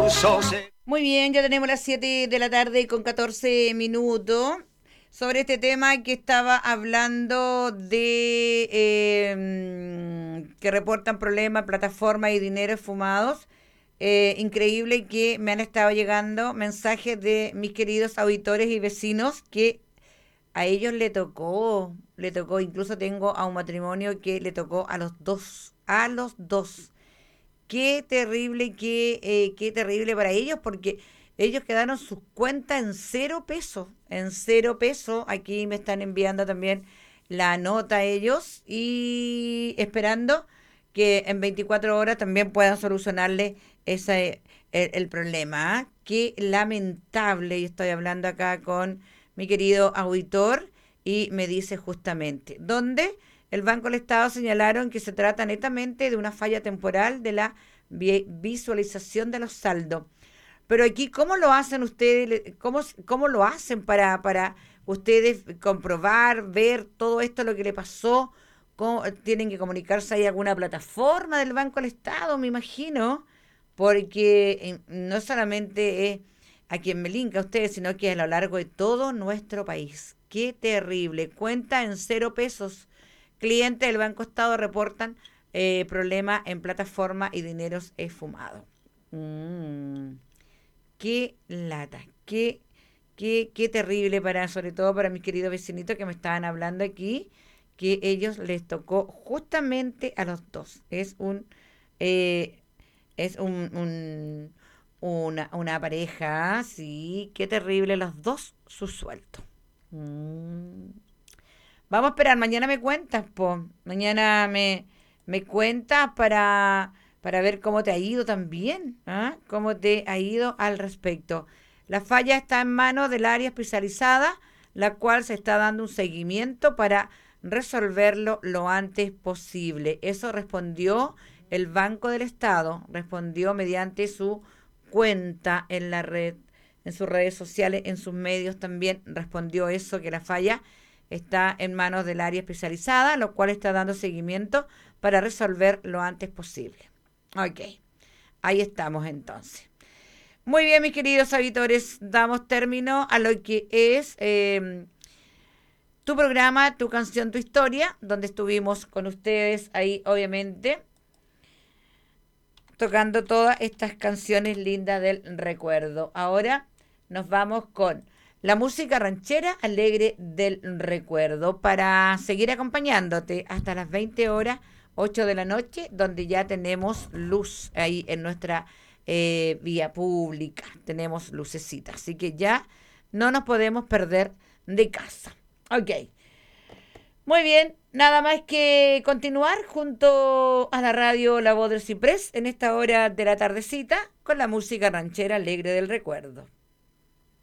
Muy bien, ya tenemos las 7 de la tarde con 14 minutos. Sobre este tema que estaba hablando de que reportan problemas, plataformas y dinero fumados. Increíble que me han estado llegando mensajes de mis queridos auditores y vecinos que a ellos le tocó, incluso tengo a un matrimonio que le tocó a los dos. Qué terrible para ellos, porque ellos quedaron sus cuentas en 0 pesos. Aquí me están enviando también la nota ellos y esperando que en 24 horas también puedan solucionarle el problema. ¿Ah? Qué lamentable, y estoy hablando acá con mi querido auditor y me dice justamente, ¿dónde? El Banco del Estado señalaron que se trata netamente de una falla temporal de la visualización de los saldos. Pero aquí, ¿cómo lo hacen ustedes? ¿Cómo lo hacen para ustedes comprobar, ver todo esto, lo que le pasó? ¿Tienen que comunicarse ahí a alguna plataforma del Banco del Estado, me imagino? Porque no solamente es aquí en Melinca ustedes, sino que a lo largo de todo nuestro país. Qué terrible. Cuenta en 0 pesos. Clientes del Banco Estado reportan problemas en plataforma y dineros esfumados. Mm, qué lata, qué terrible sobre todo para mis queridos vecinitos que me estaban hablando aquí, que ellos les tocó justamente a los dos. Eh, es una pareja, sí, qué terrible, los dos su sueldo. Mm. Vamos a esperar, mañana me cuentas, po. Mañana me cuentas para ver cómo te ha ido también, ¿ah? Cómo te ha ido al respecto. La falla está en manos del área especializada, la cual se está dando un seguimiento para resolverlo lo antes posible. Eso respondió el Banco del Estado, respondió mediante su cuenta en la red, en sus redes sociales, en sus medios también respondió eso, que la falla está en manos del área especializada, lo cual está dando seguimiento para resolver lo antes posible. Ok, ahí estamos entonces. Muy bien, mis queridos auditores, damos término a lo que es tu programa, tu canción, tu historia, donde estuvimos con ustedes ahí, obviamente, tocando todas estas canciones lindas del recuerdo. Ahora nos vamos con la música ranchera alegre del recuerdo para seguir acompañándote hasta las 20 horas, 8 de la noche, donde ya tenemos luz ahí en nuestra vía pública. Tenemos lucecita, así que ya no nos podemos perder de casa. Ok. Muy bien, nada más que continuar junto a la radio La Voz del Ciprés en esta hora de la tardecita con la música ranchera alegre del recuerdo.